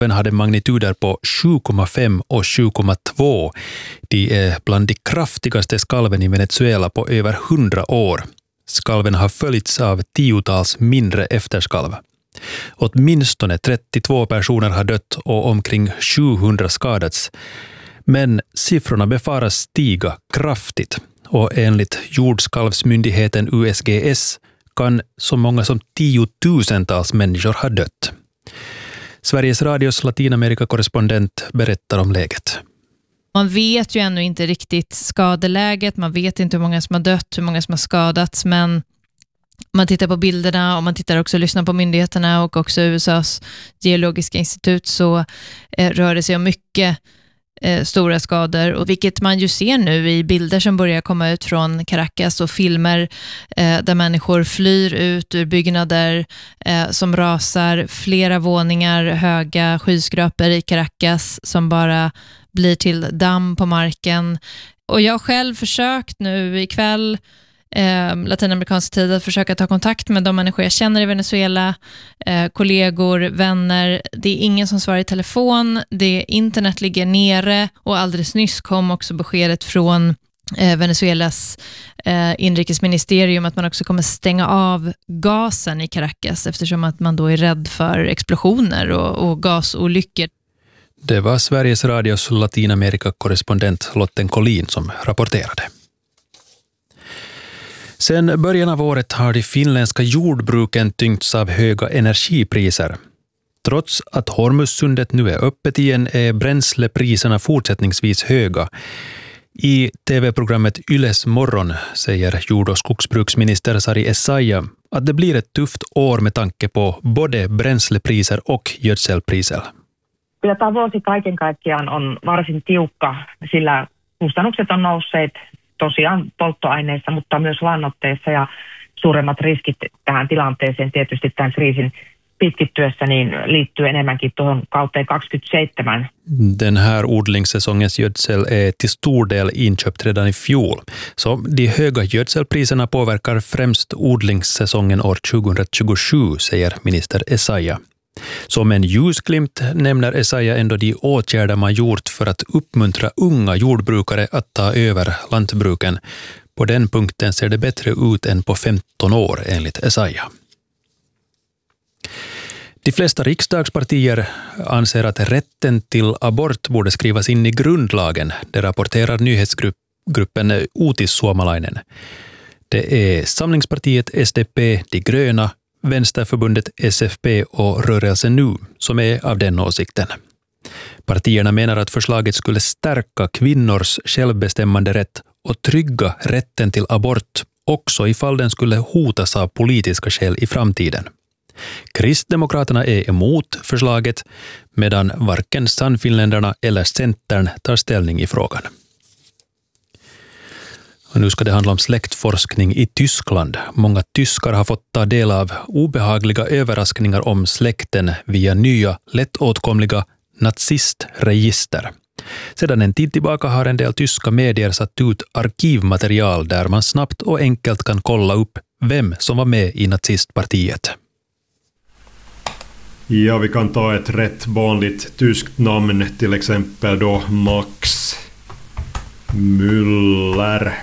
Den hade magnituder på 7,5 och 7,2. De är bland de kraftigaste skalven i Venezuela på över 100 år. Skalven har följts av tiotals mindre efterskalv. Åtminstone 32 personer har dött och omkring 700 skadats. Men siffrorna befaras stiga kraftigt. Och enligt jordskalvsmyndigheten USGS kan så många som 10 000-tals människor ha dött. Sveriges Radios Latinamerika-korrespondent berättar om läget. Man vet ju ännu inte riktigt skadeläget, man vet inte hur många som har dött, hur många som har skadats, men man tittar på bilderna och man tittar också och lyssnar på myndigheterna och också USAs geologiska institut, så rör det sig om mycket stora skador, och vilket man ju ser nu i bilder som börjar komma ut från Caracas och filmer där människor flyr ut ur byggnader som rasar, flera våningar höga skyskrapor i Caracas som bara blir till damm på marken. Och jag har själv försökt nu ikväll latinamerikansk tid att försöka ta kontakt med de människor jag känner i Venezuela, kollegor, vänner. Det är ingen som svarar i telefon, internet ligger nere, och alldeles nyss kom också beskedet från Venezuelas inrikesministerium att man också kommer stänga av gasen i Caracas eftersom att man då är rädd för explosioner och gasolyckor. Det var Sveriges Radios Latinamerika-korrespondent Lotten Collin som rapporterade. Sen början av året har de finländska jordbruken tyngts av höga energipriser. Trots att Hormuzsundet nu är öppet igen är bränslepriserna fortsättningsvis höga. I tv-programmet Yles morgon säger jord- och skogsbruksminister Sari Essayah att det blir ett tufft år med tanke på både bränslepriser och gödselpriser. Kyllä tämä vuosi kaiken kaikkiaan on varsin tiukka, sillä kustannukset on nousseet tosiaan polttoaineissa, mutta myös lannoitteissa, ja suuremmat riskit tähän tilanteeseen tietysti tämän kriisin pitkittyessä niin liittyy enemmänkin tuohon kauteen 27. Den här odlingssäsongens gödsel är till stor del inköpt redan i fjol. Så de höga gödselpriserna påverkar främst odlingssäsongen år 2027, säger minister Essayah. Som en ljusglimt nämner Essayah ändå de åtgärder man gjort för att uppmuntra unga jordbrukare att ta över lantbruken. På den punkten ser det bättre ut än på 15 år enligt Essayah. De flesta riksdagspartier anser att rätten till abort borde skrivas in i grundlagen. Det rapporterar nyhetsgruppen Uutis Suomalainen. Det är Samlingspartiet SDP, De gröna, Vänsterförbundet SFP och Rörelsen Nu som är av den åsikten. Partierna menar att förslaget skulle stärka kvinnors självbestämmande rätt och trygga rätten till abort också ifall den skulle hotas av politiska skäl i framtiden. Kristdemokraterna är emot förslaget medan varken Sannfinländarna eller Centern tar ställning i frågan. Och nu ska det handla om släktforskning i Tyskland. Många tyskar har fått ta del av obehagliga överraskningar om släkten via nya, lättåtkomliga nazistregister. Sedan en tid tillbaka har en del tyska medier satt ut arkivmaterial där man snabbt och enkelt kan kolla upp vem som var med i nazistpartiet. Ja, vi kan ta ett rätt vanligt tyskt namn, till exempel då Max Müller.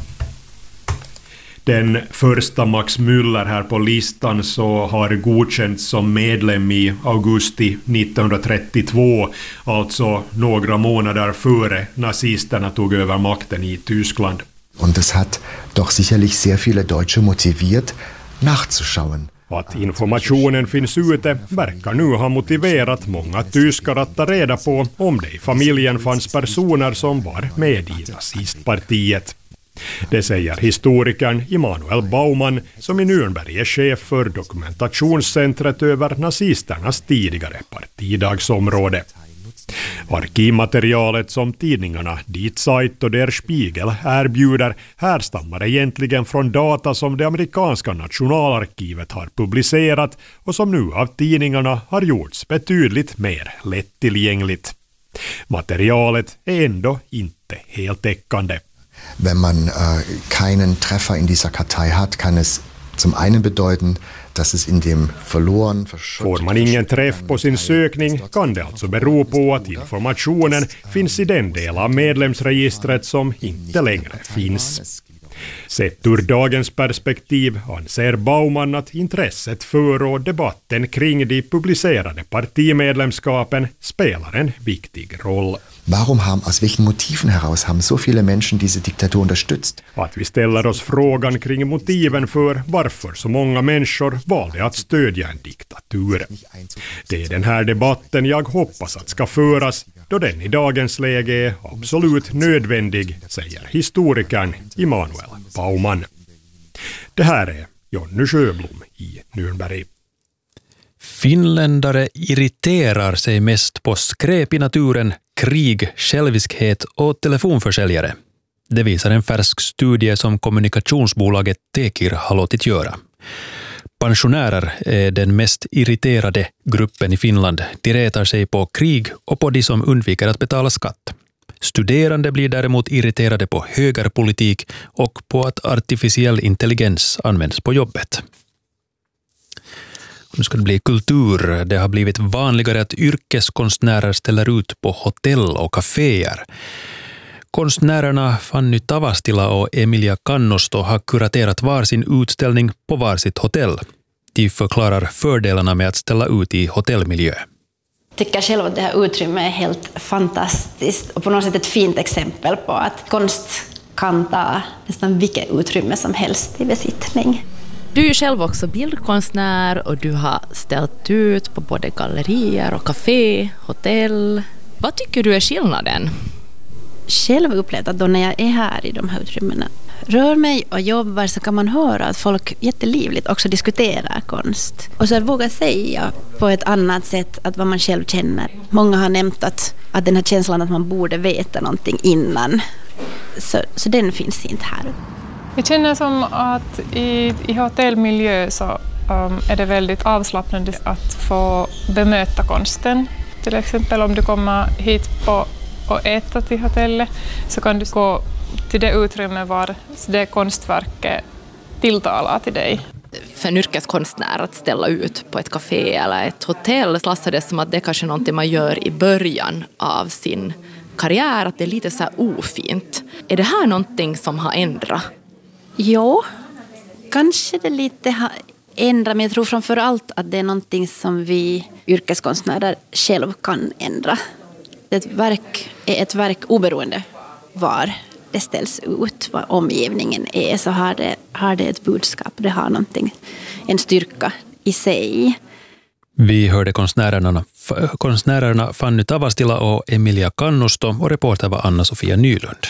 Den första Max Müller här på listan så har godkänts som medlem i augusti 1932, alltså några månader före nazisterna tog över makten i Tyskland. Och det hat doch sicherlich sehr viele Deutsche motiviert nachzuschauen. Att informationen finns ute verkar nu ha motiverat många tyskar att ta reda på om det i familjen fanns personer som var med i nazistpartiet. Det säger historikern Immanuel Baumann som i Nürnberg är chef för dokumentationscentret över nazisternas tidigare partidagsområde. Arkivmaterialet som tidningarna Die Zeit och Der Spiegel erbjuder härstammar egentligen från data som det amerikanska nationalarkivet har publicerat och som nu av tidningarna har gjorts betydligt mer lättillgängligt. Materialet är ändå inte heltäckande. Wenn man keinen Treffer in dieser Kartei hat, kann es zum einen bedeuten, dass es in dem verloren Får man ingen träff på sin sökning kan det alltså bero på att informationen finns i den del av medlemsregistret som inte längre finns. Sett ur dagens perspektiv anser Baumann att intresset för och debatten kring de publicerade partimedlemskapen spelar en viktig roll. Warum aus welchen Motiven heraus haben so viele Menschen diese Diktatur unterstützt? Att vi ställer oss frågan kring motiven för varför så många människor valde att stödja en diktatur. Det är den här debatten jag hoppas att ska föras, då den i dagens läge är absolut nödvändig, säger historikern Immanuel Baumann. Det här är Jonny Sjöblom i Nürnberg. Finländare irriterar sig mest på skräp i naturen, krig, själviskhet och telefonförsäljare. Det visar en färsk studie som kommunikationsbolaget Tekir har låtit göra. Pensionärer är den mest irriterade gruppen i Finland. De retar sig på krig och på de som undviker att betala skatt. Studerande blir däremot irriterade på högerpolitik och på att artificiell intelligens används på jobbet. Nu ska det bli kultur. Det har blivit vanligare att yrkeskonstnärer ställer ut på hotell och kaféer. Konstnärerna Fanny Tavastila och Emilia Kannosto har kuraterat varsin utställning på varsitt hotell. De förklarar fördelarna med att ställa ut i hotellmiljö. Jag tycker själv att det här utrymmet är helt fantastiskt och på något sätt ett fint exempel på att konst kan ta nästan vilket utrymme som helst i besittning. Du är ju själv också bildkonstnär och du har ställt ut på både gallerier och café, hotell. Vad tycker du är skillnaden? Själv upplevt att då när jag är här i de här utrymmena, rör mig och jobbar, så kan man höra att folk jättelivligt också diskuterar konst. Och så att våga säga på ett annat sätt att vad man själv känner. Många har nämnt att den här känslan att man borde veta någonting innan. Så den finns inte här. Jag känner som att i hotellmiljö så är det väldigt avslappnande att få bemöta konsten. Till exempel om du kommer hit och äta till hotellet så kan du gå till det utrymme var det konstverket tilltalar till dig. För en yrkeskonstnär att ställa ut på ett café eller ett hotell klassades som att det är kanske någonting man gör i början av sin karriär, att det är lite så här ofint. Är det här någonting som har ändrat? Jo, kanske det lite har ändrat, men jag tror framför allt att det är någonting som vi yrkeskonstnärer själv kan ändra. Ett verk är ett verk oberoende var det ställs ut, vad omgivningen är, så har det ett budskap, det har någonting, en styrka i sig. Vi hörde konstnärerna Fanny Tavastila och Emilia Kannosto och reporter var Anna-Sofia Nylund.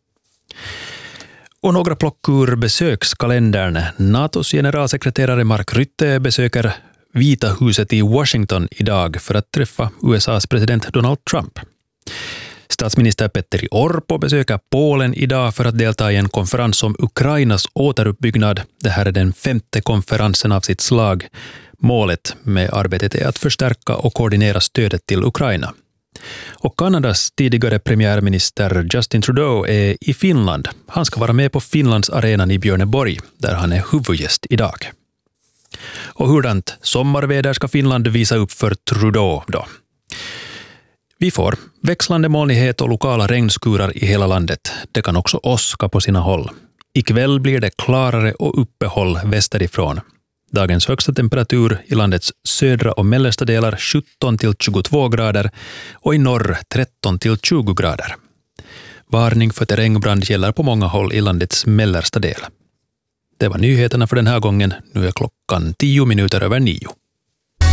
Och några plock ur besökskalendern. NATOs generalsekreterare Mark Rutte besöker Vita huset i Washington idag för att träffa USAs president Donald Trump. Statsminister Petteri Orpo besöker Polen idag för att delta i en konferens om Ukrainas återuppbyggnad. Det här är den 5:e konferensen av sitt slag. Målet med arbetet är att förstärka och koordinera stödet till Ukraina. Och Kanadas tidigare premiärminister Justin Trudeau är i Finland. Han ska vara med på Finlands arenan i Björneborg, där han är huvudgäst idag. Och hurdant sommarväder ska Finland visa upp för Trudeau då? Vi får växlande molnighet och lokala regnskurar i hela landet. Det kan också åska på sina håll. Ikväll blir det klarare och uppehåll västerifrån. Dagens högsta temperatur i landets södra och mellersta delar 17 till 22 grader och i norr 13 till 20 grader. Varning för terrängbrand gäller på många håll i landets mellersta del. Det var nyheterna för den här gången. Nu är klockan 10 minuter över 9.